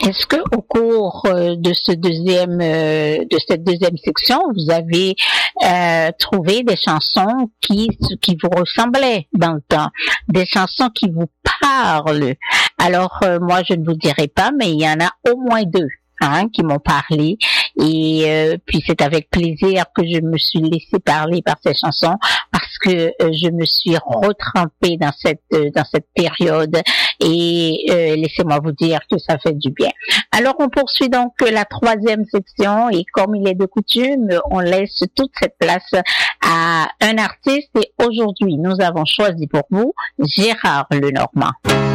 Est-ce que au cours de cette deuxième section, vous avez trouvé des chansons qui vous ressemblaient dans le temps, des chansons qui vous parlent? Alors moi je ne vous dirai pas, mais il y en a au moins deux qui m'ont parlé, et puis c'est avec plaisir que je me suis laissée parler par ces chansons, parce que je me suis retrempée dans cette période, et laissez-moi vous dire que ça fait du bien. Alors on poursuit donc la troisième section, et comme il est de coutume, on laisse toute cette place à un artiste, et aujourd'hui nous avons choisi pour vous Gérard Lenormand.